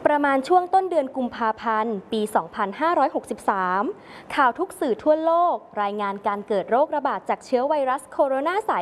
ประมาณช่วงต้นเดือนกุมภาพันธ์ ปี 2563 ข่าวทุกสื่อทั่วโลกรายงานการเกิดโรคระบาดจากเชื้อไวรัสโคโรนาสาย